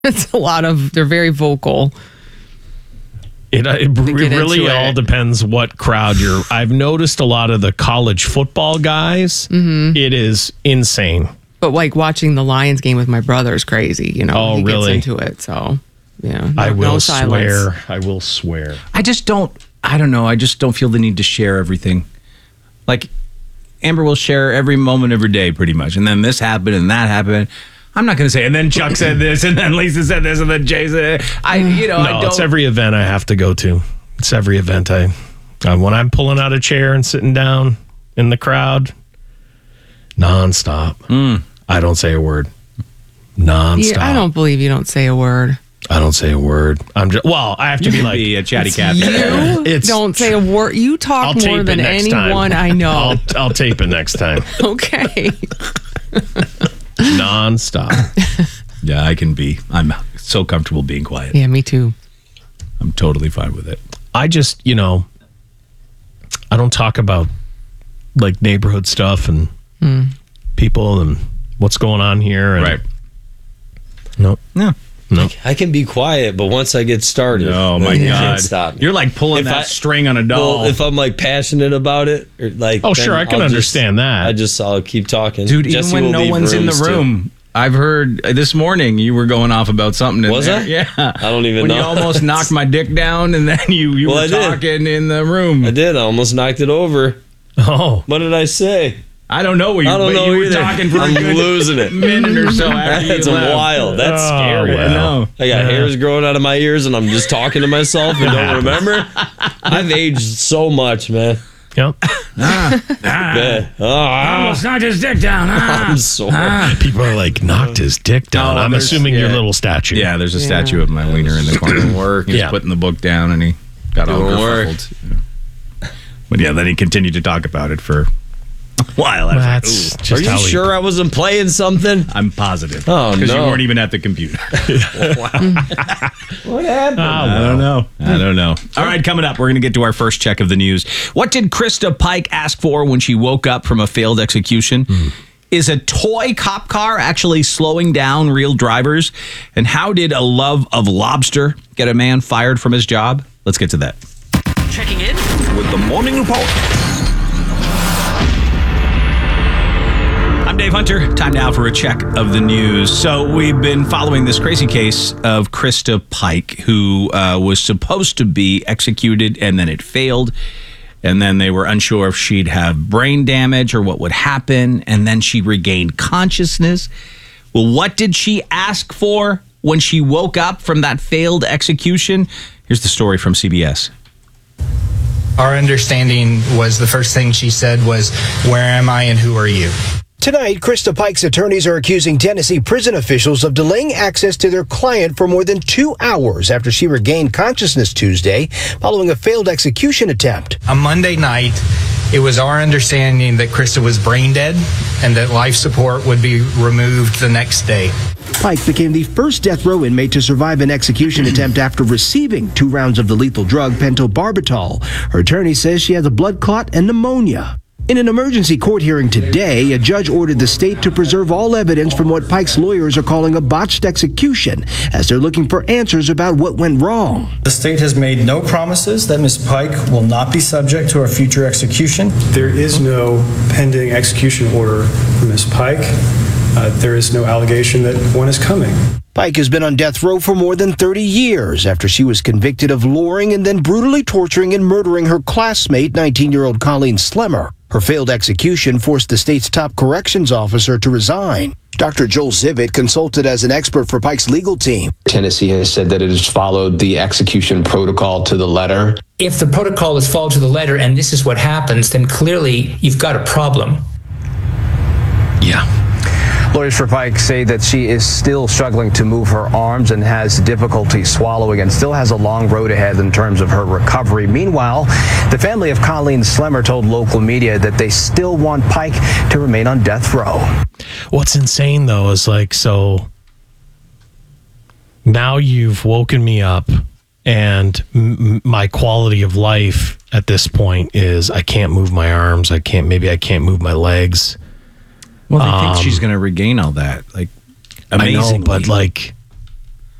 It's a lot of, they're very vocal. It really all depends what crowd you're. I've noticed a lot of the college football guys. Mm-hmm. It is insane. But like watching the Lions game with my brother is crazy. You know, oh, he really? gets into it. So, yeah. I will swear. I will swear. I don't know. I just don't feel the need to share everything. Like, Amber will share every moment of her day pretty much. And then this happened and that happened. I'm not going to say, and then Chuck said this, and then Lisa said this, and then Jay said it. It's every event I have to go to. It's every event when I'm pulling out a chair and sitting down in the crowd, nonstop. I don't say a word. Nonstop. Yeah, I don't believe you don't say a word. I don't say a word. I have to be like a chatty cat. You don't say a word. You talk more than anyone I know. I'll tape it next time. Okay. Non-stop. Yeah, I'm so comfortable being quiet. Yeah, me too. I'm totally fine with it. I just, I don't talk about like neighborhood stuff and people and what's going on here. And, right. Nope. No. I can be quiet, but once I get started, oh my God, you can't stop me. You're like pulling that string on a doll. Well, if I'm like passionate about it, or like, sure, I can understand that. I'll keep talking, dude. Jesse even when no one's in the room, I've heard this morning you were going off about something. Was I? Yeah, I don't even know. You almost knocked my dick down, and then you were talking in the room. I did. I almost knocked it over. Oh, what did I say? I don't know. I don't know you either. were talking for I'm losing it. Minute or so after That's you left. wild. That's scary. Well. I know. I got hairs growing out of my ears, and I'm just talking to myself and don't remember. I've aged so much, man. Yep. I almost knocked his dick down. I'm sore. People are like, knocked his dick down. I'm assuming your little statue. Yeah, there's a statue of my wiener in the corner. Work. He's putting the book down, and he got all kerfuffled. But yeah, then he continued to talk about it for a while. Are you sure I wasn't playing something? I'm positive. Oh, no. Because you weren't even at the computer. What happened? I don't know. All right, coming up, we're going to get to our first check of the news. What did Krista Pike ask for when she woke up from a failed execution? Is a toy cop car actually slowing down real drivers? And how did a love of lobster get a man fired from his job? Let's get to that. Checking in with the Morning Report. I'm Dave Hunter. Time now for a check of the news. So we've been following this crazy case of Krista Pike, who was supposed to be executed, and then it failed. And then they were unsure if she'd have brain damage or what would happen. And then she regained consciousness. Well, what did she ask for when she woke up from that failed execution? Here's the story from CBS. Our understanding was the first thing she said was, "Where am I and who are you?" Tonight, Krista Pike's attorneys are accusing Tennessee prison officials of delaying access to their client for more than 2 hours after she regained consciousness Tuesday following a failed execution attempt. On Monday night, it was our understanding that Krista was brain dead and that life support would be removed the next day. Pike became the first death row inmate to survive an execution attempt after receiving 2 rounds of the lethal drug pentobarbital. Her attorney says she has a blood clot and pneumonia. In an emergency court hearing today, a judge ordered the state to preserve all evidence from what Pike's lawyers are calling a botched execution, as they're looking for answers about what went wrong. The state has made no promises that Ms. Pike will not be subject to a future execution. There is no pending execution order for Ms. Pike. There is no allegation that one is coming. Pike has been on death row for more than 30 years after she was convicted of luring and then brutally torturing and murdering her classmate, 19-year-old Colleen Slemmer. Her failed execution forced the state's top corrections officer to resign. Dr. Joel Zivit consulted as an expert for Pike's legal team. Tennessee has said that it has followed the execution protocol to the letter. If the protocol is followed to the letter and this is what happens, then clearly you've got a problem. Yeah. Lawyers for Pike say that she is still struggling to move her arms and has difficulty swallowing and still has a long road ahead in terms of her recovery. Meanwhile, the family of Colleen Slemmer told local media that they still want Pike to remain on death row. What's insane, though, is like, so now you've woken me up and my quality of life at this point is I can't move my arms. Maybe I can't move my legs. Well, they think she's going to regain all that. Like, amazing. I know, but like,